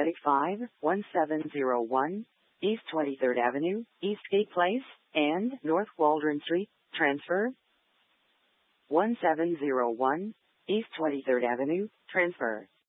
Medic 5, 1701, East 23rd Avenue, Eastgate Place, and North Waldron Street. Transfer. 1701, East 23rd Avenue. Transfer.